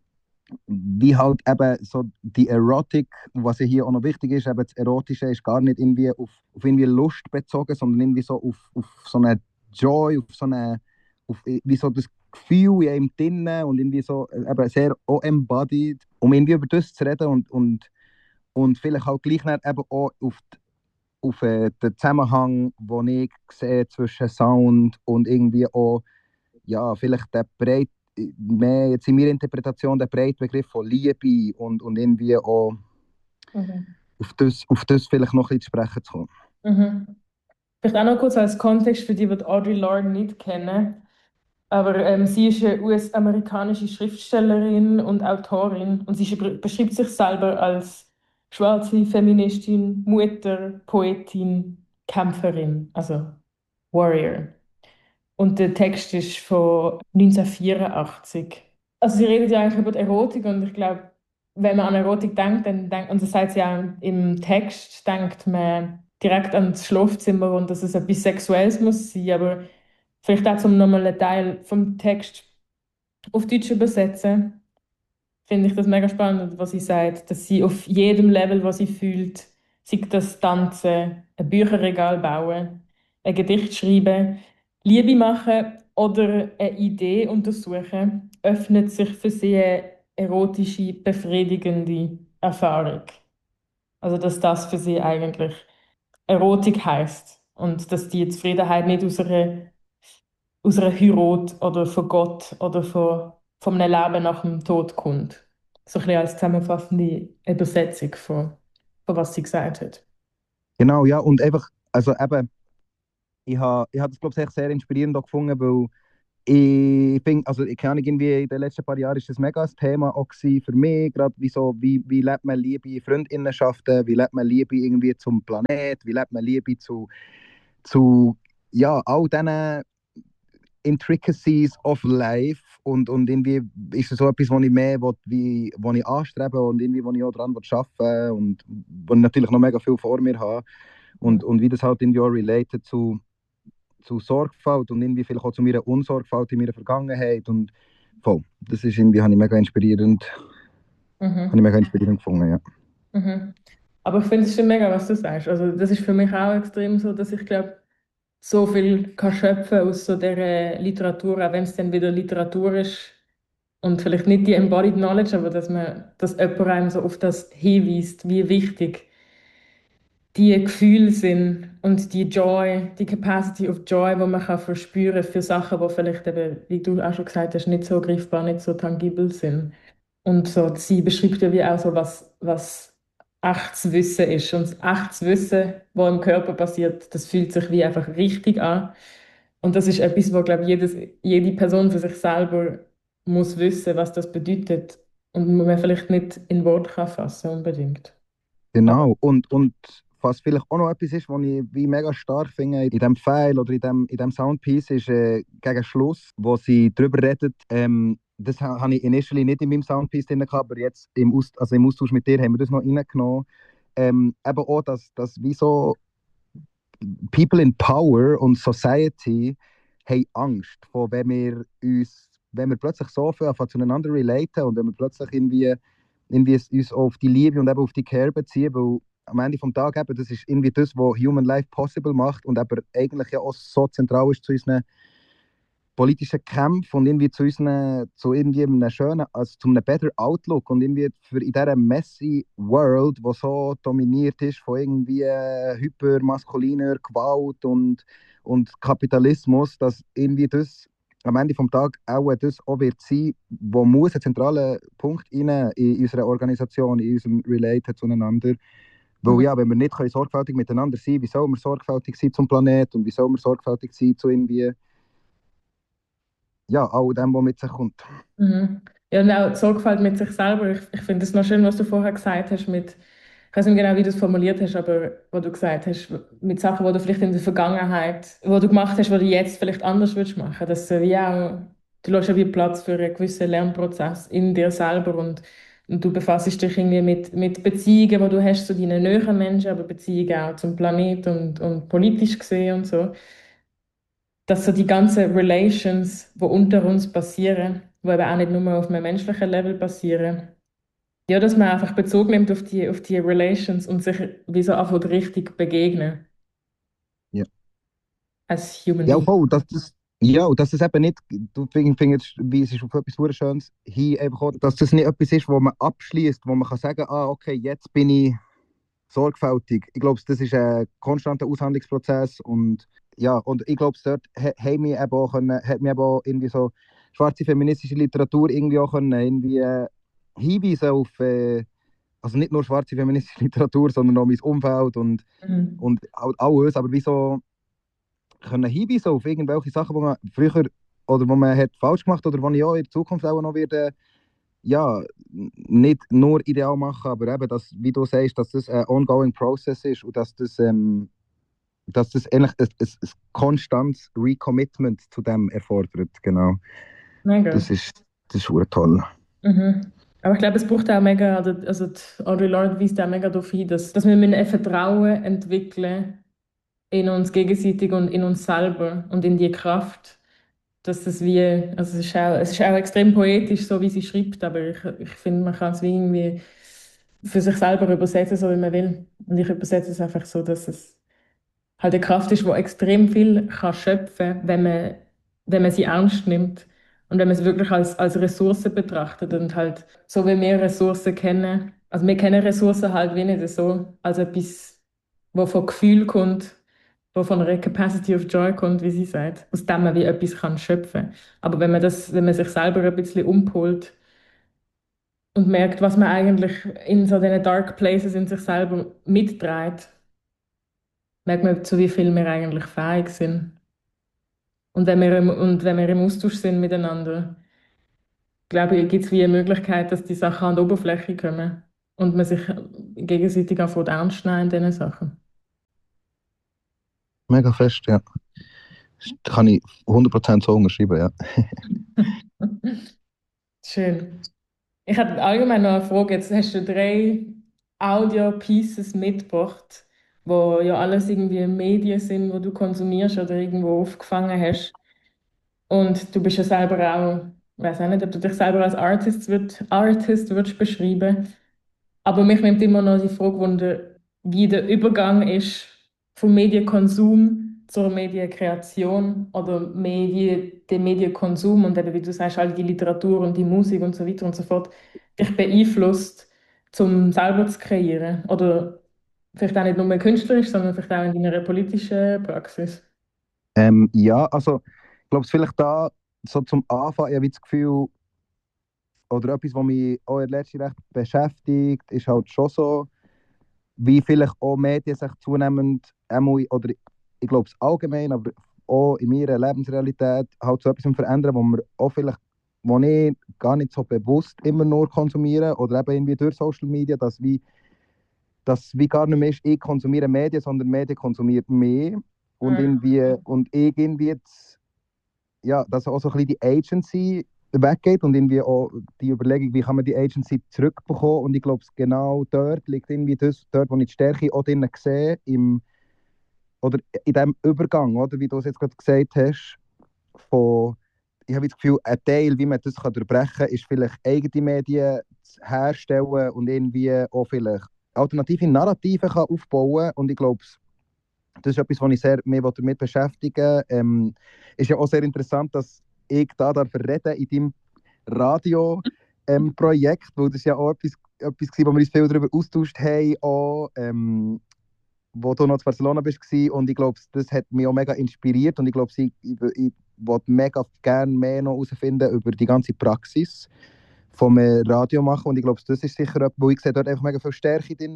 wie halt eben so die Erotik, was ja hier auch noch wichtig ist, eben das Erotische ist gar nicht irgendwie auf, auf irgendwie Lust bezogen, sondern irgendwie so auf, auf so eine Joy, auf so eine, auf wie so das Gefühl in einem drinnen und irgendwie so eben sehr auch embodied, um irgendwie über das zu reden und, und, und vielleicht halt gleich nicht eben auch auf, die, auf äh, den Zusammenhang, den ich sehe zwischen Sound und irgendwie auch, ja, vielleicht der breit mehr jetzt in meiner Interpretation der breite Begriff von Liebe und, und irgendwie auch Mhm. auf, das, auf das vielleicht noch ein bisschen zu sprechen zu kommen. Mhm. Vielleicht auch noch kurz als Kontext für die, die Audre Lorde nicht kennen. Aber ähm, sie ist eine U S-amerikanische Schriftstellerin und Autorin und sie sch- beschreibt sich selber als schwarze Feministin, Mutter, Poetin, Kämpferin, also Warrior. Und der Text ist von neunzehnhundertvierundachtzig. Also sie redet ja eigentlich über die Erotik und ich glaube, wenn man an Erotik denkt, dann denkt, und das sagt sie auch im Text, denkt man direkt an das Schlafzimmer und dass es etwas Sexuelles muss sein, aber vielleicht auch zum nochmal einen Teil vom Text auf Deutsch übersetzen, finde ich das mega spannend, was sie sagt, dass sie auf jedem Level, was sie fühlt, sei das Tanzen, ein Bücherregal bauen, ein Gedicht schreiben, Liebe machen oder eine Idee untersuchen, öffnet sich für sie eine erotische, befriedigende Erfahrung. Also dass das für sie eigentlich Erotik heißt und dass die Zufriedenheit nicht aus einer aus einer Heirat oder von Gott oder von, von einem Leben nach dem Tod kommt. So ein bisschen als zusammenfassende Übersetzung von, von was sie gesagt hat. Genau, ja, und einfach, also eben, ich habe ich hab das, glaube ich, sehr inspirierend auch gefunden, weil ich finde, also ich kann nicht irgendwie in den letzten paar Jahren ist das mega ein Thema auch gewesen für mich, gerade wie so, wie, wie lebt man Liebe in Freundinnenschaften, wie lebt man Liebe irgendwie zum Planet, wie lebt man Liebe zu, zu ja, all diesen Intricacies of Life und, und irgendwie ist es so etwas, was ich mehr will, wie, was ich anstrebe und irgendwie, wo ich auch daran arbeiten und wo ich natürlich noch mega viel vor mir habe und, und wie das halt irgendwie auch related zu, zu Sorgfalt und irgendwie vielleicht auch zu meiner Unsorgfalt in meiner Vergangenheit und voll, das ist irgendwie, habe ich mega inspirierend, habe ich Mhm. mega inspirierend gefunden, ja. Mhm. Aber ich finde es schon mega, was du sagst. Also das ist für mich auch extrem so, dass ich glaube, so viel kann schöpfen aus so der Literatur, auch wenn es dann wieder Literatur ist und vielleicht nicht die Embodied Knowledge, aber dass man, dass jemand einem so auf das hinweist, wie wichtig die Gefühle sind und die Joy, die Capacity of Joy, die man kann verspüren für Sachen, die vielleicht eben, wie du auch schon gesagt hast, nicht so greifbar, nicht so tangibel sind. Und so, sie beschreibt ja wie auch so, was, was echtes Wissen ist. Und das echtes Wissen, was im Körper passiert, das fühlt sich wie einfach richtig an. Und das ist etwas, wo, glaube ich, jedes, jede Person für sich selber muss wissen, was das bedeutet. Und man vielleicht nicht in Worte kann fassen unbedingt. Aber, Genau. Und, und was vielleicht auch noch etwas ist, was ich wie mega stark finde, in diesem File oder in diesem in dem Soundpiece, ist äh, gegen Schluss, wo sie darüber redet. Ähm, das ha- habe ich initially nicht in meinem Soundpiece drin gehabt, aber jetzt im, Aus also im Austausch mit dir haben wir das noch reingenommen. Ähm, eben auch, dass, dass wie so People in Power und Society haben Angst vor, wenn wir uns, wenn wir plötzlich so viel anfangen zueinander relaten und wenn wir plötzlich irgendwie, irgendwie uns auf die Liebe und eben auf die Care beziehen, weil am Ende vom Tag eben, das ist irgendwie das, was Human Life possible macht und aber eigentlich ja auch so zentral ist zu unseren politischen Kämpfen und irgendwie zu unseren, zu irgendwie einem schönen, also zu einem better Outlook und irgendwie für in dieser messy World, die so dominiert ist von irgendwie äh, hypermaskuliner Gewalt und, und Kapitalismus, dass irgendwie das am Ende vom Tag auch das auch wird sein, wo muss ein zentraler Punkt rein in unserer Organisation, in unserem Relaten zueinander. Weil mhm. ja, wenn wir nicht können sorgfältig miteinander sein können, wie soll man sorgfältig sein zum Planeten und wie soll man sorgfältig sein zu irgendwie ja, all dem, was mit sich kommt. Mhm. Ja, und auch Sorgfalt mit sich selber. Ich, ich finde es noch schön, was du vorher gesagt hast mit, ich weiß nicht genau, wie du es formuliert hast, aber was du gesagt hast, mit Sachen, die du vielleicht in der Vergangenheit, wo du gemacht hast, wo du jetzt vielleicht anders würdest machen. Dass du wie auch, du lässt ja wie Platz für einen gewissen Lernprozess in dir selber und, und du befasst dich irgendwie mit, mit Beziehungen, die du hast zu deinen näheren Menschen, aber Beziehungen auch zum Planeten und, und politisch gesehen und so, dass so die ganzen Relations, die unter uns passieren, die eben auch nicht nur auf einem menschlichen Level passieren, ja, dass man einfach Bezug nimmt auf die, auf die Relations und sich wie so einfach richtig begegnen Ja, als Human ja Being. voll, dass das, ja, und dass das eben nicht, du findest, find, wie es ist auf etwas sehr Schönes hin, einfach auch, dass das nicht etwas ist, wo man abschließt, wo man kann sagen, ah, okay, jetzt bin ich sorgfältig. Ich glaube, das ist ein konstanter Aushandlungsprozess und ja, und ich glaube, dort ha- haben wir eben auch können, hat mir eben auch irgendwie so schwarze feministische Literatur irgendwie auch können, irgendwie äh, hinweisen auf, äh, also nicht nur schwarze feministische Literatur, sondern auch mein Umfeld und, Mhm. und auch alles, aber wie so können hinweisen auf irgendwelche Sachen, die man früher oder wo man hat falsch gemacht oder die ich auch in Zukunft auch noch werde, ja, nicht nur ideal machen, aber eben, dass, wie du sagst, dass das ein ongoing process ist und dass das, ähm, dass das eigentlich ein, ein, ein konstantes Recommitment zu dem erfordert. Genau. Mega. Das ist, das ist verdammt toll. Mhm. Aber ich glaube, es braucht auch mega, also also die Audre Lorde weist auch mega darauf hin, dass, dass wir müssen ein Vertrauen entwickeln in uns gegenseitig und in uns selber und in die Kraft, dass das wie, also es ist auch, es ist auch extrem poetisch, so wie sie schreibt, aber ich, ich finde, man kann es wie irgendwie für sich selber übersetzen, so wie man will. Und ich übersetze es einfach so, dass es halt eine Kraft ist, die extrem viel kann schöpfen kann, wenn man, wenn man sie ernst nimmt und wenn man es wirklich als, als Ressource betrachtet und halt so wie wir Ressourcen kennen. Also wir kennen Ressourcen halt wie nicht so als etwas, wo von Gefühl kommt, wo von einer Capacity of Joy kommt, wie sie sagt, aus dem man wie etwas kann schöpfen. Aber wenn man das, wenn man sich selber ein bisschen umpolt und merkt, was man eigentlich in so diesen Dark Places in sich selber mitträgt, merkt man, zu wie viel wir eigentlich fähig sind. Und wenn wir im, und wenn wir im Austausch sind miteinander, glaube ich, gibt es wie eine Möglichkeit, dass die Sachen an die Oberfläche kommen und man sich gegenseitig anfängt ernst nehmen in diesen Sachen. Mega fest, ja. Das kann ich hundert Prozent so unterschreiben, ja. Schön. Ich habe allgemein noch eine Frage. Jetzt hast du drei Audio-Pieces mitgebracht, wo ja alles irgendwie Medien sind, wo du konsumierst oder irgendwo aufgefangen hast. Und du bist ja selber auch, ich weiß auch nicht, ob du dich selber als Artist, wird, Artist würdest beschreiben. Aber mich nimmt immer noch die Frage wunder, wie der Übergang ist vom Medienkonsum zur Medienkreation oder mehr wie der Medienkonsum und eben, wie du sagst, all die Literatur und die Musik und so weiter und so fort dich beeinflusst, zum selber zu kreieren. Oder vielleicht auch nicht nur künstlerisch, sondern vielleicht auch in deiner politischen Praxis. Ähm, ja, also, ich glaube, vielleicht da so zum Anfang, ich habe das Gefühl, oder etwas, was mich auch in letzter Zeit recht beschäftigt, ist halt schon so. wie vielleicht auch Medien sich zunehmend, einmal, oder ich glaube es allgemein, aber auch in meiner Lebensrealität halt so etwas verändern, wo wir auch vielleicht, wo ich gar nicht so bewusst immer nur konsumiere oder eben irgendwie durch Social Media, dass wie, dass wie gar nicht mehr ist, ich konsumiere Medien, sondern Medien konsumiert mich und Mhm. irgendwie, und ich irgendwie jetzt, ja, dass auch so ein bisschen die Agency weggeht und irgendwie auch die Überlegung, wie kann man die Agency zurückbekommen. Und ich glaube, genau dort liegt irgendwie das, dort, wo ich die Stärke auch drin sehe, im, oder in diesem Übergang, oder wie du es jetzt gerade gesagt hast, von, ich habe das Gefühl, ein Teil, wie man das kann durchbrechen kann, ist vielleicht eigene Medien zu herstellen und irgendwie auch vielleicht alternative Narrative kann aufbauen. Und ich glaube, das ist etwas, was ich sehr mehr damit beschäftige. Ähm, ist ja auch sehr interessant, dass ich da darf reden in deinem Radio-Projekt, ähm, Projekt, weil das ja auch etwas, etwas war, wo wir uns viel darüber austauscht haben, auch, ähm, wo du noch in Barcelona bist gewesen. Und ich glaube, das hat mich auch mega inspiriert und ich glaube, ich, ich, ich wollte mega gerne mehr noch herausfinden über die ganze Praxis vom äh, Radio machen und ich glaube, das ist sicher etwas, wo ich sehe dort einfach mega viel Stärke drin,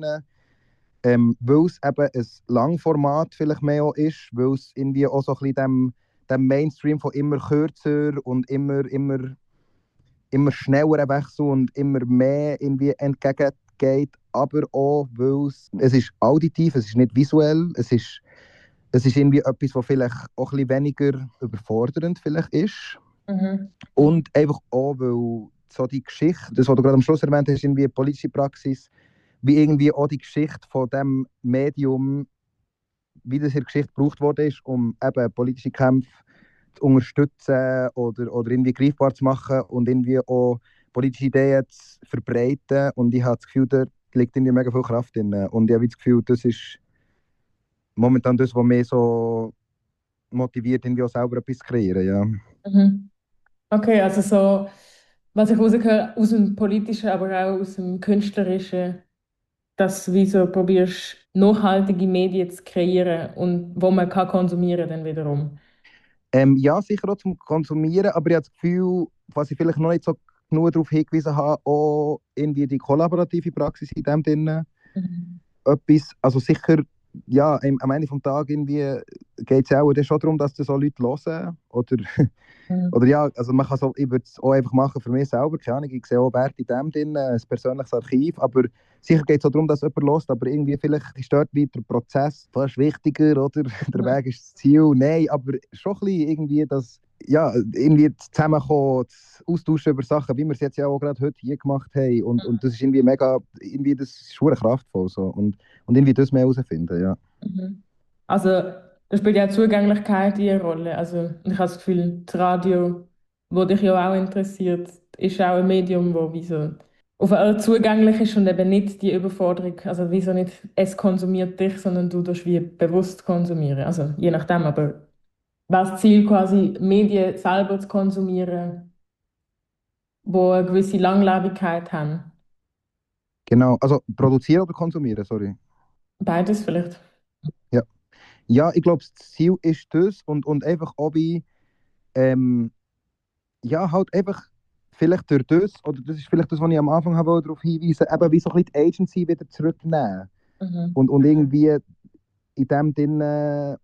ähm, weil es eben ein Langformat vielleicht mehr auch ist, weil es irgendwie auch so ein bisschen dem, dem Mainstream von immer kürzer und immer, immer, immer schneller Wechsel und immer mehr irgendwie entgegengeht, aber auch, weil es, es ist auditiv, es ist nicht visuell, es ist, es ist irgendwie etwas, was vielleicht auch ein bisschen weniger überfordernd vielleicht ist. Mhm. Und einfach auch, weil so die Geschichte, das, was du gerade am Schluss erwähnt hast, irgendwie politische Praxis, wie irgendwie auch die Geschichte von dem Medium, wie das in der Geschichte gebraucht worden ist, um eben politische Kämpfe zu unterstützen oder, oder irgendwie greifbar zu machen und irgendwie auch politische Ideen zu verbreiten. Und ich habe das Gefühl, da liegt irgendwie mega viel Kraft drin. Und ich habe das Gefühl, das ist momentan das, was mich so motiviert, irgendwie auch selber etwas zu kreieren. Ja. Mhm. Okay, also so, was ich rausgehöre, aus dem Politischen, aber auch aus dem Künstlerischen, dass du wie so probierst, nachhaltige Medien zu kreieren und wo man kann konsumieren dann wiederum. Ähm, ja, sicher auch zum Konsumieren, aber ich habe das Gefühl, was ich vielleicht noch nicht so genug darauf hingewiesen habe, auch irgendwie die kollaborative Praxis in dem drin. Mhm. Etwas, also sicher, ja, am am Ende des Tages irgendwie geht es ja auch dann schon darum, dass das so Leute hören. Oder, Mhm. oder ja, also man kann so, ich würde es auch einfach machen für mich selber, keine Ahnung, ich sehe auch Wert in dem drin, ein persönliches Archiv, aber sicher geht es auch darum, dass jemand hört, aber irgendwie vielleicht ist dort wieder der Prozess fast wichtiger, oder der Mhm. Weg ist das Ziel, nein, aber schon ein bisschen irgendwie das, ja, irgendwie das Zusammenkommen, das Austauschen über Sachen, wie wir es jetzt ja auch gerade heute hier gemacht haben und, und das ist irgendwie mega, irgendwie das ist schon kraftvoll so und, und irgendwie das mehr herausfinden, ja. Mhm. Also, da spielt ja auch Zugänglichkeit eine Rolle. Also, ich habe das Gefühl, das Radio, wo dich ja auch interessiert, ist auch ein Medium, wo wie so auf eine Art zugänglich ist und eben nicht die Überforderung. Also, wieso nicht, es konsumiert dich, sondern du tust wie bewusst konsumieren. Also, je nachdem, aber wäre das Ziel quasi, Medien selber zu konsumieren, wo eine gewisse Langlebigkeit haben. Genau, also produzieren oder konsumieren, sorry. Beides vielleicht. Ja, ja, ich glaube, das Ziel ist das und, und einfach auch wie, ähm, ja, halt einfach vielleicht durch das, oder das ist vielleicht das, was ich am Anfang habe darauf hinweisen, eben wie so ein bisschen die Agency wieder zurücknehmen Mhm. und, und irgendwie in dem Ding äh,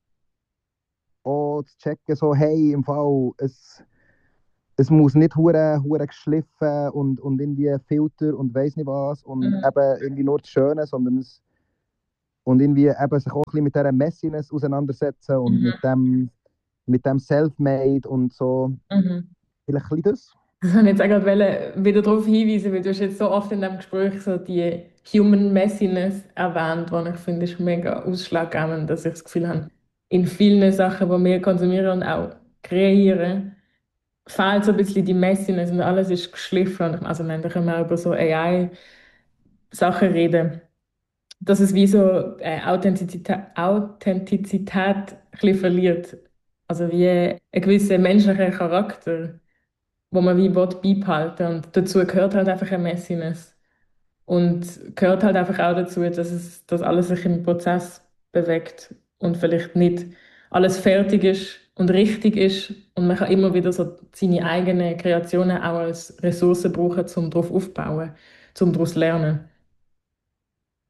auch zu checken, so, hey, im Fall, es, es muss nicht hure hure geschliffen und, und irgendwie Filter und weiß nicht was und Mhm. eben irgendwie nur das Schöne, sondern es und irgendwie eben sich auch ein bisschen mit dieser Messiness auseinandersetzen und mit Mhm. dem, mit dem Self-Made und so. Mhm. Vielleicht ein bisschen das. Ich wollte jetzt eigentlich wollen, wieder darauf hinweisen, weil du hast jetzt so oft in diesem Gespräch so die Human Messiness erwähnt, die ich finde, ist mega ausschlaggebend, dass ich das Gefühl habe, in vielen Sachen, die wir konsumieren und auch kreieren, fehlt so ein bisschen die Messiness und alles ist geschliffen. Und also, wenn können wir über so A I-Sachen reden, dass es wie so äh, Authentizität, Authentizität ein bisschen verliert. Also wie ein gewisser menschlicher Charakter, wo man wie will beibehalten. Und dazu gehört halt einfach eine Messiness. Und gehört halt einfach auch dazu, dass es, dass alles sich im Prozess bewegt und vielleicht nicht alles fertig ist und richtig ist. Und man kann immer wieder so seine eigenen Kreationen auch als Ressource brauchen, um darauf aufzubauen, um daraus zu lernen.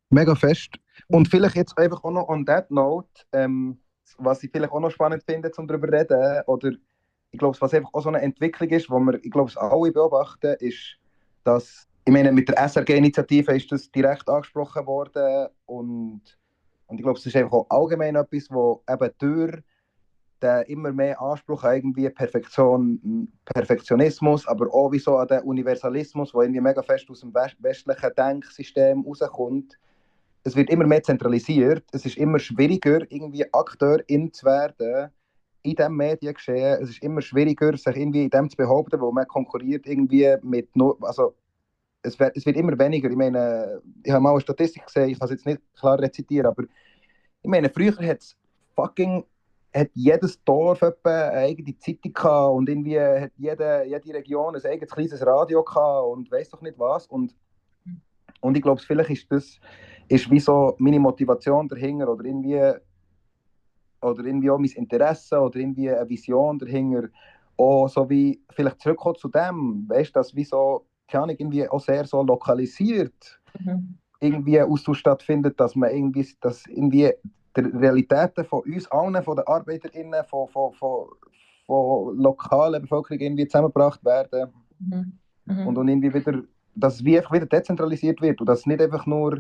Mega fest. Und vielleicht jetzt einfach auch noch on that note, ähm, was ich vielleicht auch noch spannend finde, um darüber zu reden, oder ich glaube, was einfach auch so eine Entwicklung ist, wo wir, ich glaube, alle beobachten, ist, dass, ich meine, mit der S R G-Initiative ist das direkt angesprochen worden und, und ich glaube, es ist einfach auch allgemein etwas, wo eben durch den immer mehr Anspruch an irgendwie Perfektion, Perfektionismus, aber auch wie so an den Universalismus, der irgendwie mega fest aus dem westlichen Denksystem rauskommt. Es wird immer mehr zentralisiert, es ist immer schwieriger, irgendwie Akteurin zu werden in diesem Mediengeschehen. Es ist immer schwieriger, sich irgendwie in dem zu behaupten, wo man konkurriert irgendwie mit nur, also es wird, es wird immer weniger. Ich meine, ich habe mal eine Statistik gesehen, ich kann es jetzt nicht klar rezitieren, aber ich meine, früher hat es fucking hat jedes Dorf etwa eine eigene Zeitung gehabt und irgendwie hat jede, jede Region ein eigenes kleines Radio gehabt und weiß doch nicht was. Und, und ich glaube, vielleicht ist das ist wie so meine Motivation dahinter oder irgendwie, oder irgendwie auch mein Interesse oder irgendwie eine Vision dahinter. Auch so wie vielleicht zurückkommen zu dem, weißt du, dass wie so, keine Ahnung, irgendwie auch sehr so lokalisiert Mhm. irgendwie Austausch stattfindet, dass man irgendwie, dass irgendwie die Realitäten von uns allen, von den ArbeiterInnen, von, von, von, von lokaler Bevölkerung irgendwie zusammengebracht werden Mhm. und Mhm. dann irgendwie wieder, dass es wie einfach wieder dezentralisiert wird und dass nicht einfach nur,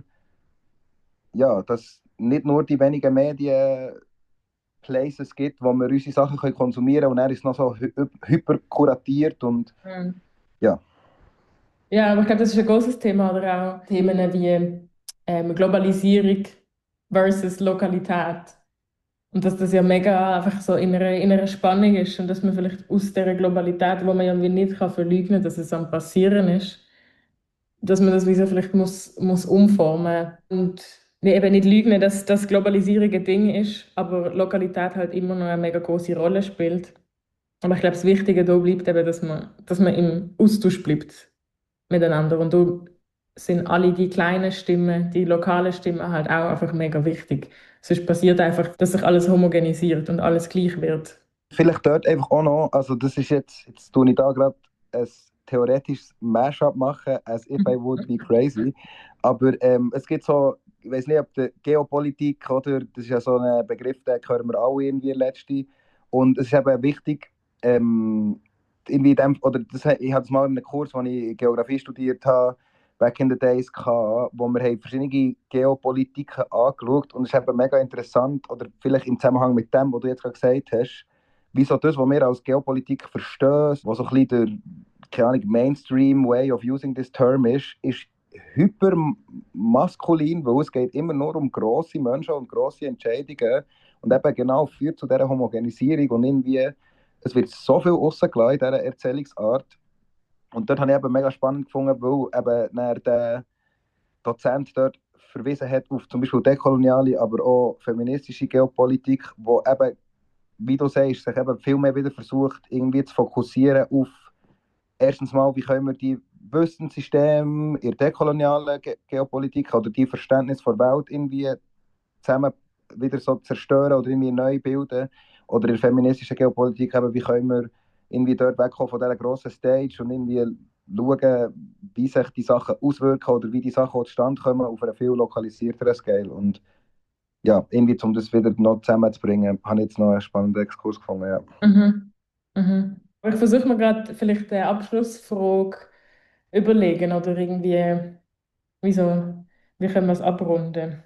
ja, dass nicht nur die wenigen Medien Places gibt, wo wir unsere Sachen können konsumieren können und er ist noch so hy hyper kuratiert und Mhm. ja. Ja, aber ich glaube, das ist ein großes Thema, oder auch Themen wie ähm, Globalisierung versus Lokalität. Und dass das ja mega einfach so in einer, in einer Spannung ist und dass man vielleicht aus dieser Globalität, wo man ja irgendwie nicht kann verleugnen, dass es am Passieren ist, dass man das wie so vielleicht muss, muss umformen und nee, eben nicht leugnen, dass, dass Globalisierung ein Ding ist, aber Lokalität halt immer noch eine mega große Rolle spielt. Aber ich glaube, das Wichtige da bleibt eben, dass man, dass man im Austausch bleibt miteinander. Und da sind alle die kleinen Stimmen, die lokalen Stimmen halt auch einfach mega wichtig. Sonst passiert einfach, dass sich alles homogenisiert und alles gleich wird. Vielleicht dort einfach auch noch, also das ist jetzt, jetzt tue ich da gerade ein theoretisches Mashup machen, as if I would be crazy, aber ähm, es gibt so, ich weiß nicht, ob die Geopolitik, oder, das ist ja so ein Begriff, den hören wir alle irgendwie letzte und es ist eben wichtig, ähm, irgendwie in dem, oder das, ich hatte es mal in einem Kurs, wo ich Geografie studiert habe, back in the days gehabt, wo wir haben verschiedene Geopolitiken angeschaut und es ist eben mega interessant, oder vielleicht im Zusammenhang mit dem, was du jetzt gerade gesagt hast, wieso das, was wir als Geopolitik verstehen, was so ein bisschen der, keine Ahnung, Mainstream way of using this term ist, ist hypermaskulin, weil es geht immer nur um grosse Menschen und grosse Entscheidungen und eben genau führt zu dieser Homogenisierung und irgendwie, es wird so viel rausgelassen in dieser Erzählungsart und dort habe ich eben mega spannend gefunden, weil eben dann der Dozent dort verwiesen hat auf zum Beispiel dekoloniale, aber auch feministische Geopolitik, wo eben wie du sagst, sich eben viel mehr wieder versucht, irgendwie zu fokussieren auf erstens mal, wie können wir die Wissenssysteme in der dekolonialen Ge Geopolitik oder die Verständnis der Welt irgendwie zusammen wieder so zerstören oder irgendwie neu bilden. Oder in der feministischen Geopolitik eben, wie können wir irgendwie dort wegkommen von dieser grossen Stage und irgendwie schauen, wie sich die Sachen auswirken oder wie die Sachen zustande kommen auf einer viel lokalisierteren Scale. Und ja, irgendwie, um das wieder noch zusammenzubringen, habe ich jetzt noch einen spannenden Exkurs gefunden. Ja. Mhm. Mhm. Aber ich versuche mir gerade vielleicht eine Abschlussfrage überlegen oder irgendwie, wieso, wie können wir es abrunden?